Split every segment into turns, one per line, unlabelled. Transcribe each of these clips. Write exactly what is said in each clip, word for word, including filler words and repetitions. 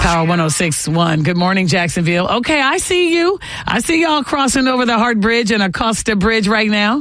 Power one oh six point one. Good morning, Jacksonville. Okay, I see you. I see y'all crossing over the Hart Bridge and Acosta Bridge right now.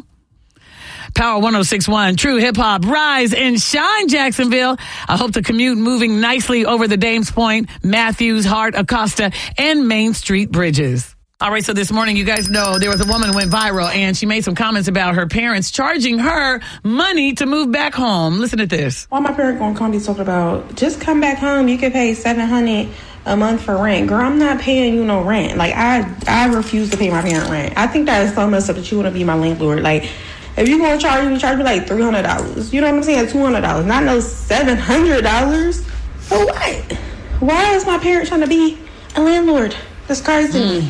Power one oh six point one, True Hip Hop, rise and shine, Jacksonville. I hope the commute moving nicely over the Dames Point, Matthews, Hart, Acosta, and Main Street bridges. All right, so this morning, you guys know there was a woman who went viral, and she made some comments about her parents charging her money to move back home. Listen to this.
Why my parents gonna come be talking about, just come back home, you can pay seven hundred dollars a month for rent. Girl, I'm not paying you no rent. Like, I I refuse to pay my parent rent. I think that is so messed up that you want to be my landlord. Like, if you're going to charge me, charge me like three hundred dollars. You know what I'm saying? two hundred dollars. Not no seven hundred dollars. For what? Why is my parent trying to be a landlord? That's crazy. Mm.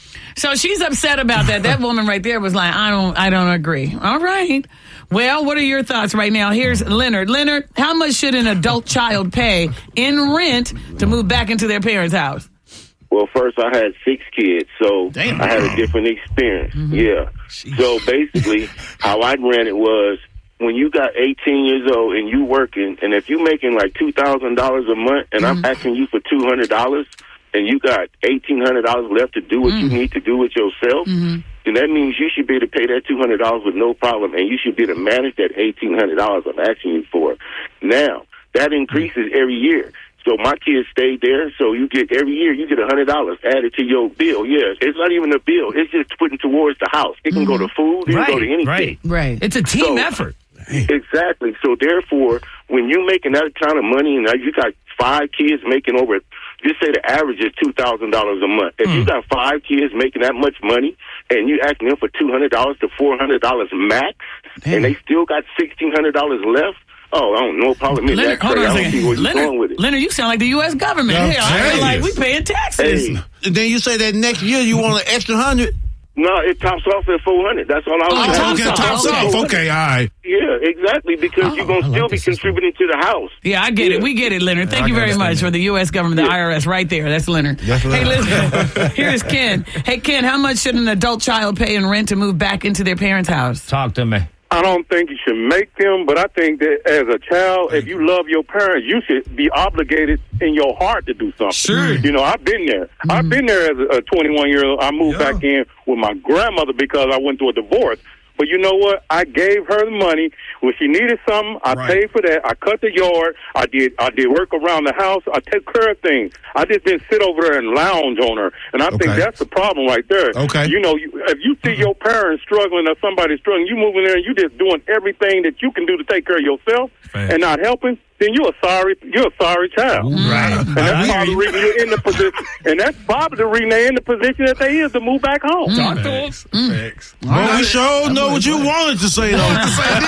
So she's upset about that. That woman right there was like, I don't I don't agree. All right. Well, what are your thoughts right now? Here's Leonard. Leonard, how much should an adult child pay in rent to move back into their parents' house?
Well, first, I had six kids, so
Damn.
I had a different experience.
Mm-hmm.
Yeah.
Jeez.
So basically, how I ran it was, when you got eighteen years old and you working, and if you making like two thousand dollars a month, and
Mm-hmm.
I'm asking you for two hundred dollars, and you got eighteen hundred dollars left to do what
Mm-hmm.
you need to do with yourself,
Mm-hmm.
then that means you should be able to pay that two hundred dollars with no problem, and you should be able to manage that eighteen hundred dollars I'm asking you for. Now, that increases every year. So my kids stayed there, so you get, every year, you get one hundred dollars added to your bill. Yes, it's not even a bill. It's just putting towards the house. It can
Mm-hmm.
go to food. It
Right,
can go to anything.
right.
Right.
It's a team
So-
effort.
Exactly. So therefore, when you're making that kind of money, and now you got five kids making over, just say the average is two thousand dollars a month. If
Mm.
you got five kids making that much money, and you asking them for two hundred dollars to four hundred dollars max,
Damn.
and they still got sixteen hundred dollars left, oh, I don't know, problem is
Leonard,
that
hold
crazy.
on
I
a
don't see
second.
where you're going with
Leonard,
it.
Leonard, you sound like the U S government.
No,
Here, I feel
serious.
like we paying taxes.
Hey.
And then you say that next year you want an extra hundred?
No, it tops off at four hundred. That's all I was
Oh,
saying.
tops
okay,
off.
tops
Okay.
off. Okay, all right.
Yeah, exactly, because
Oh,
you're going
I
to
like
still be
this system.
contributing to the house.
Yeah, I get it.
Yeah.
We get it, Leonard. Thank
I
you very
understand
much
that.
for the U S government, the
Yeah.
I R S right there. That's Leonard.
That's
Hey,
Leonard.
listen. Here's Ken. Hey, Ken, how much should an adult child pay in rent to move back into their parents' house?
Talk to me.
I don't think you should make them, but I think that as a child, if you love your parents, you should be obligated in your heart to do something.
Sure.
You know, I've been there.
Mm-hmm.
I've been there as a twenty-one-year-old. I moved
Yeah.
back in with my grandmother because I went through a divorce. But you know what? I gave her the money. When she needed something, I
Right.
paid for that. I cut the yard. I did I did work around the house. I took care of things. I just didn't sit over there and lounge on her. And I
Okay.
think that's the problem right there.
Okay.
You know, you, if you see your parents struggling or somebody struggling, you move in there and you just doing everything that you can do to take care of yourself
Fact.
and not helping, then you're a sorry you're a sorry child.
Right.
And that's probably the reason you're in the position. And that's probably the reason they're in the position that they is to move back home.
Talk to us.
Facts. Well, we sure know what you wanted to say, though.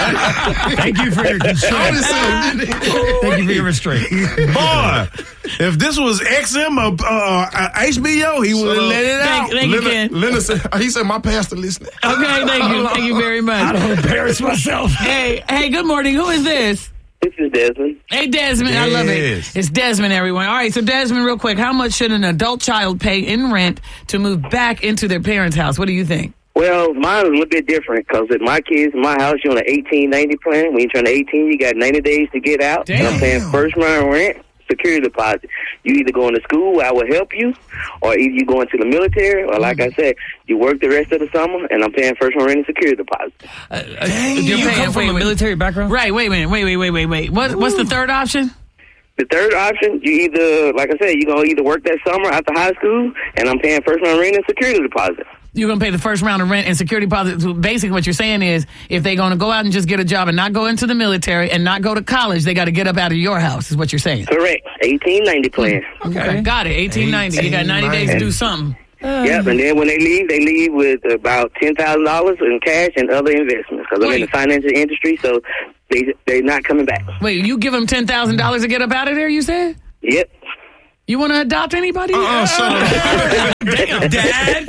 Thank you for your constraint. Thank you for your restraint.
Boy, if this was X M or uh, H B O, he would have let it
Thank,
out.
thank you, Ken.
Leonard said, he said, my pastor listening.
Okay, thank you. Thank you very much.
I don't embarrass myself.
Hey, hey, good morning. Who is this?
This is Desmond.
Hey, Desmond. I love it.
Yes.
It's Desmond, everyone. All right, so Desmond, real quick, how much should an adult child pay in rent to move back into their parents' house? What do you think?
Well, mine is a little bit different because at my kids, in my house, you're on an eighteen ninety plan. When you turn eighteen, you got ninety days to get out. And I'm paying first round rent, security deposit. You either going to school where I will help you, or either you going to the military, or like I said, you work the rest of the summer, and I'm paying first round rent and security deposit.
Uh,
You
you're
come from a military background?
Right, wait a minute. Wait, wait, wait, wait, wait. What, what's the third option?
The third option, you either, like I said, you're going to either work that summer after high school, and I'm paying first round rent and security deposit.
You're going to pay the first round of rent and security deposit. So basically, what you're saying is if they're going to go out and just get a job and not go into the military and not go to college, they got to get up out of your house, is what you're saying.
Correct. eighteen ninety plan.
Okay. Got it. eighteen ninety. You got ninety days to do something.
Yep, and then when they leave, they leave with about ten thousand dollars in cash and other investments because I'm in the
Wait.
financial industry, so they, they're not coming back.
Wait, you give them ten thousand dollars to get up out of there, you said?
Yep.
You want to adopt anybody?
Uh-uh, shut up.
Damn, Dad.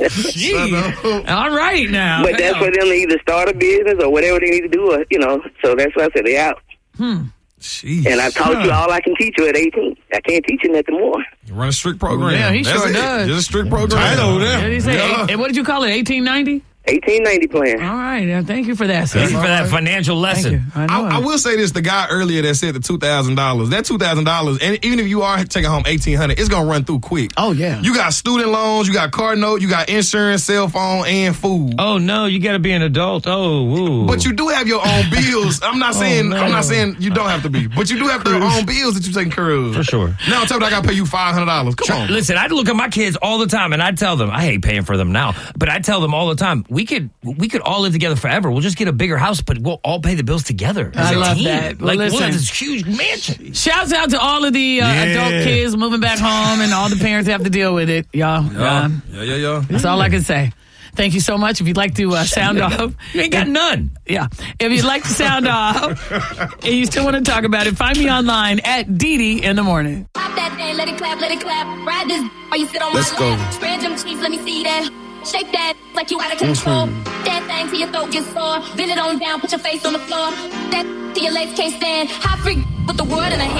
Jeez. All right, now.
But that's for them to either start a business or whatever they need to do, or, you know, so that's why I said they out.
Hmm.
Jeez.
And I taught you all I can teach you at eighteen. I can't teach you nothing more.
You run a strict program.
Yeah, he
That's
sure
it.
does.
Just a strict program.
Tight over there.
What did he say?
Yeah.
Eight- and what did you call it? eighteen ninety?
eighteen ninety plan.
All right. Uh, thank you for that, sir.
Thank you for that financial lesson.
I, know
I, I will say this: the guy earlier that said the two thousand dollars, that two thousand dollars, and even if you are taking home eighteen hundred, it's gonna run through quick.
Oh yeah.
You got student loans, you got car note, you got insurance, cell phone, and food.
Oh no, you got to be an adult. Oh, ooh.
But you do have your own bills. I'm not saying
no.
I'm not saying you don't have to be, but you do have your own bills that you take care of.
For sure.
Now tell me I gotta pay you five hundred dollars. Come on.
Listen, I look at my kids all the time, and I tell them I hate paying for them now, but I tell them all the time we could we could all live together forever. We'll just get a bigger house, but we'll all pay the bills together.
I
as a
love
team.
that. Well,
Like
listen.
we'll have this huge mansion.
Shouts out to all of the uh,
Yeah.
adult kids moving back home and all the parents have to deal with it, y'all.
Yeah,
Um,
yeah, yeah, yeah.
That's all I can say. Thank you so much. If you'd like to uh, sound off.
You ain't got none.
Yeah. If you'd like to sound off and you still want to talk about it, find me online at Dee in the morning.
Pop that thing, let it clap, let it clap. Ride this or you sit on
Let's
my
go.
lap. Spread them cheeks, let me see that. Shake that like you out of control. That thing till your throat gets sore. Bend it on down, put your face on the floor. That till your legs can't stand. Hot freak with the world in a hand.